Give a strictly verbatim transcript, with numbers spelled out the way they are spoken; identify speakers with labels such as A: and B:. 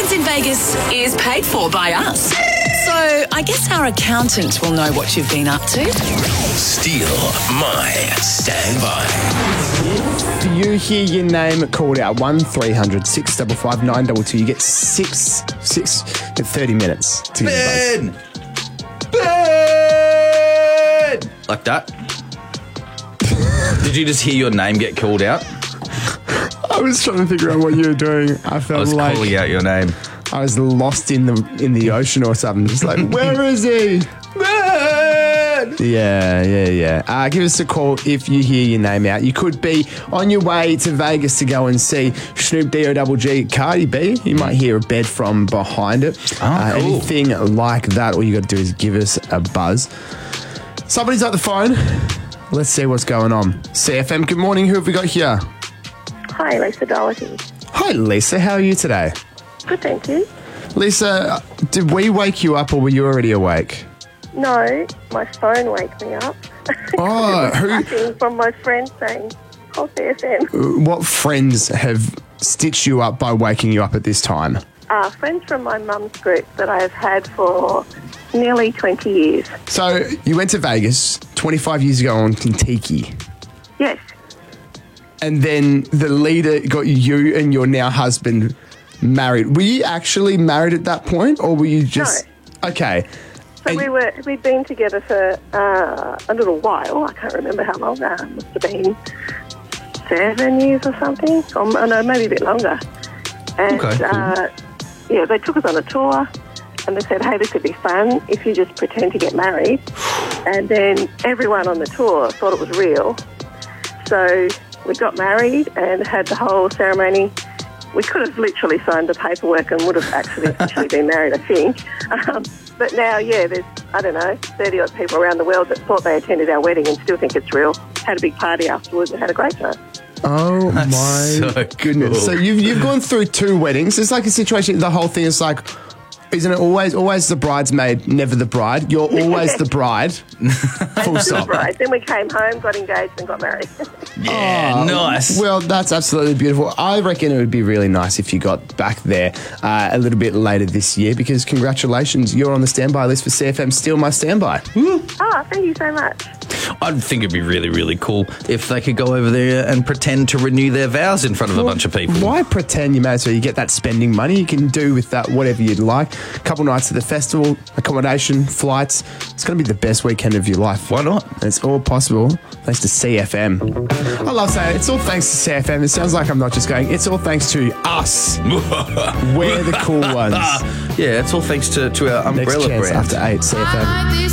A: Weekends in Vegas is paid for by us. So I guess our accountant will know what you've been up to.
B: Steal My Standby.
C: Do you hear your name called out? one three hundred six five five nine two two. You get six, six, thirty minutes to get
D: Ben! Ben! Like that? Did you just hear your name get called out?
C: I was trying to figure out what you were doing. I felt
D: I was
C: like
D: calling out your name.
C: I was lost in the in the ocean or something. Just like, where is he?
D: Ben!
C: Yeah, yeah, yeah. Uh, give us a call if you hear your name out. You could be on your way to Vegas to go and see Snoop D O G G Cardi B. You might hear a bed from behind it.
D: Oh,
C: uh,
D: cool.
C: Anything like that, all you got to do is give us a buzz. Somebody's at the phone. Let's see what's going on. C F M, good morning. Who have we got here?
E: Hi, Lisa Doherty.
C: Hi, Lisa. How are you today?
E: Good, thank you.
C: Lisa, did we wake you up or were you already awake?
E: No, my phone waked me up.
C: Oh, who?
E: Nothing from my friend saying, call C F M.
C: What friends have stitched you up by waking you up at this time?
E: Uh, friends from my mum's group that I've had for nearly twenty years.
C: So you went to Vegas twenty-five years ago on Kentucky,
E: Yes.
C: and then the leader got you and your now husband married. Were you actually married at that point, or were you just okay?
E: So
C: And-
E: we were, we'd been together for uh, a little while. I can't remember how long. Uh, must have been seven years or something. Or, oh, no, maybe a bit longer. And,
D: Okay, cool.
E: uh, yeah, they took us on a tour and they said, hey, this would be fun if you just pretend to get married. And then everyone on the tour thought it was real. So we got married and had the whole ceremony. We could have literally signed the paperwork and would have actually officially been married, I think. Um, but now, yeah, there's, I don't know, thirty-odd people around the world that thought they attended our wedding and still think it's real. Had a big party afterwards and had a great time.
C: Oh
D: That's
C: my
D: so
C: goodness!
D: cool.
C: So you've you've gone through two weddings. It's like a situation. The whole thing is like, isn't it always always the bridesmaid, never the bride? You're always the bride. Full stop.
E: Right. Then we came home, got engaged and got married.
D: Yeah,
C: Oh,
D: nice.
C: Well, that's absolutely beautiful. I reckon it would be really nice if you got back there uh, a little bit later this year, because congratulations, you're on the standby list for C F M Steal My Standby.
E: Oh, thank you so much.
D: I think it'd be really, really cool if they could go over there and pretend to renew their vows in front of a bunch of people.
C: Why pretend? You may as well you get that spending money. You can do with that whatever you'd like. A couple nights at the festival, accommodation, flights. It's going to be the best weekend of your life.
D: Why not?
C: And it's all possible thanks to C F M. I love saying it. It's all thanks to C F M. It sounds like I'm not just going, it's all thanks to us. We're the cool ones.
D: Yeah, it's all thanks to, to our
C: Next
D: umbrella
C: chance
D: brand.
C: after eight, C F M.